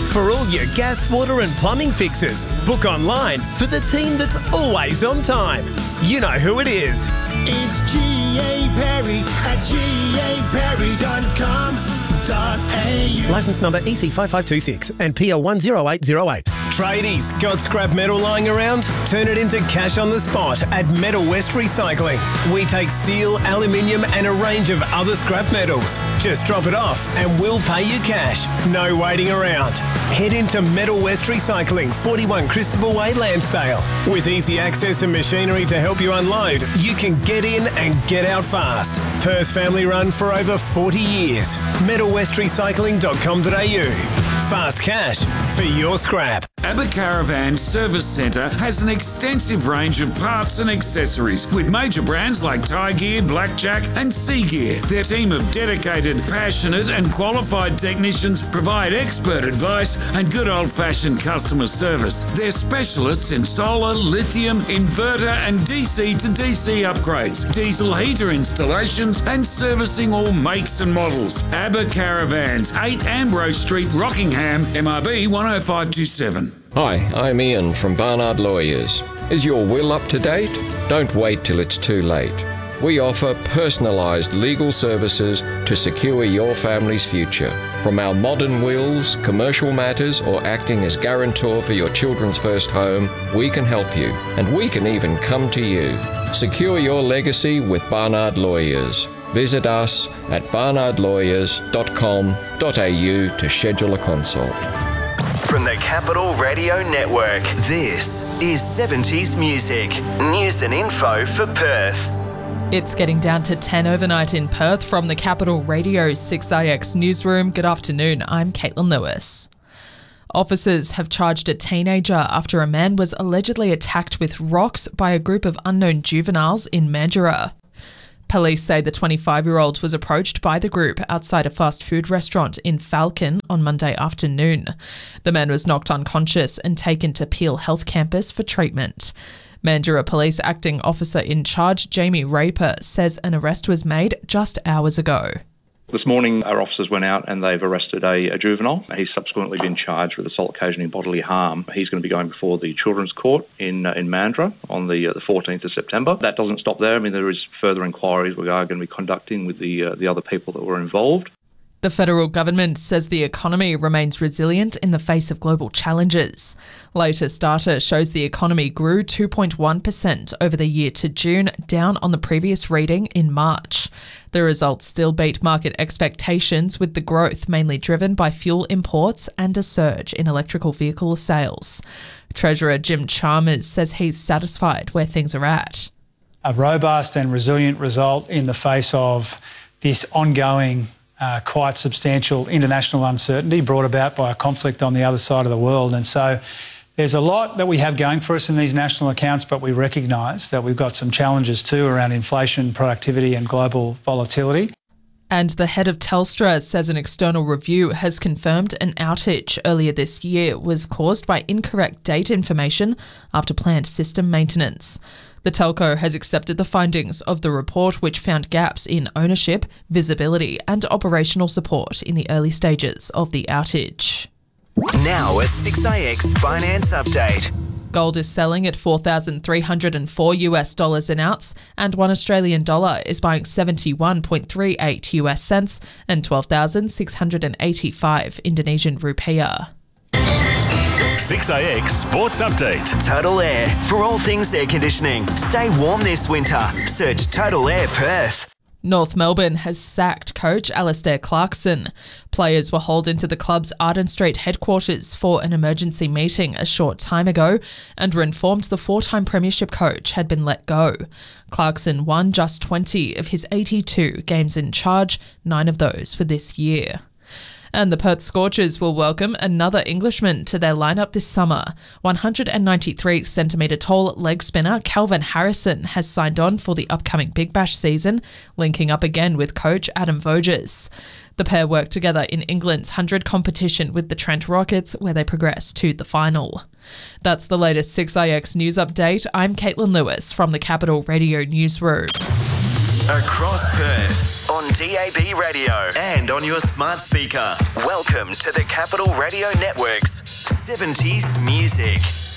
For all your gas, water and plumbing fixes, book online for the team that's always on time. You know who it is. It's G.A. Perry at gaperry.com.au. Licence number EC5526 and PL 10808. Tradies, got scrap metal lying around? Turn it into cash on the spot at Metal West Recycling. We take steel, aluminium and a range of other scrap metals. Just drop it off and we'll pay you cash. No waiting around. Head into Metal West Recycling, 41 Christabel Way, Lansdale. With easy access and machinery to help you unload, you can get in and get out fast. Perth family run for over 40 years. MetalWestRecycling.com.au. Fast cash for your scrap. ABBA Caravan Service Centre has an extensive range of parts and accessories with major brands like Thai Gear, Blackjack and Sea Gear. Their team of dedicated, passionate and qualified technicians provide expert advice and good old-fashioned customer service. They're specialists in solar, lithium, inverter and DC to DC upgrades, diesel heater installations and servicing all makes and models. ABBA Caravans, 8 Ambrose Street, Rockingham, MRB 10527. Hi, I'm Ian from Barnard Lawyers. Is your will up to date? Don't wait till it's too late. We offer personalised legal services to secure your family's future. From our modern wills, commercial matters, or acting as guarantor for your children's first home, we can help you. And we can even come to you. Secure your legacy with Barnard Lawyers. Visit us at barnardlawyers.com.au to schedule a consult. From the Capital Radio Network, this is 70s Music. News and info for Perth. It's getting down to 10 overnight in Perth from the Capital Radio 6IX newsroom. Good afternoon, I'm Caitlin Lewis. Officers have charged a teenager after a man was allegedly attacked with rocks by a group of unknown juveniles in Mandurah. Police say the 25-year-old was approached by the group outside a fast food restaurant in Falcon on Monday afternoon. The man was knocked unconscious and taken to Peel Health Campus for treatment. Mandurah Police Acting Officer in Charge, Jamie Raper, says an arrest was made just hours ago. This morning, our officers went out and they've arrested a juvenile. He's subsequently been charged with assault occasioning bodily harm. He's going to be going before the Children's Court in Mandurah on the 14th of September. That doesn't stop there. I mean, there is further inquiries we are going to be conducting with the other people that were involved. The federal government says the economy remains resilient in the face of global challenges. Latest data shows the economy grew 2.1% over the year to June, down on the previous reading in March. The results still beat market expectations, with the growth mainly driven by fuel imports and a surge in electrical vehicle sales. Treasurer Jim Chalmers says he's satisfied where things are at. A robust and resilient result in the face of this ongoing quite substantial international uncertainty brought about by a conflict on the other side of the world. And so there's a lot that we have going for us in these national accounts, but we recognise that we've got some challenges too around inflation, productivity and global volatility. And the head of Telstra says an external review has confirmed an outage earlier this year was caused by incorrect date information after planned system maintenance. The telco has accepted the findings of the report, which found gaps in ownership, visibility and operational support in the early stages of the outage. Now a 6IX finance update. Gold is selling at $4,304 an ounce, and $1 Australian dollar is buying 71.38 US cents and 12,685 Indonesian rupiah. 6IX Sports Update. Total Air. For all things air conditioning, stay warm this winter. Search Total Air Perth. North Melbourne has sacked coach Alastair Clarkson. Players were hauled into the club's Arden Street headquarters for an emergency meeting a short time ago and were informed the four-time premiership coach had been let go. Clarkson won just 20 of his 82 games in charge, 9 of those for this year. And the Perth Scorchers will welcome another Englishman to their lineup this summer. 193-centimetre tall leg spinner Calvin Harrison has signed on for the upcoming Big Bash season, linking up again with coach Adam Voges. The pair worked together in England's 100 competition with the Trent Rockets, where they progressed to the final. That's the latest 6IX news update. I'm Caitlin Lewis from the Capital Radio Newsroom. Across Perth on DAB radio and on your smart speaker. Welcome to the Capital Radio Network's 70s Music.